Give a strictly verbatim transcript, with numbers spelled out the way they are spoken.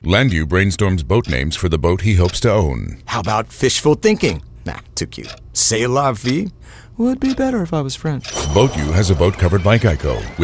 Landu brainstorms boat names for the boat he hopes to own. How about fishful thinking? Nah, too cute. C'est la vie? Would be better if I was French. Boat U has a boat covered by Geico.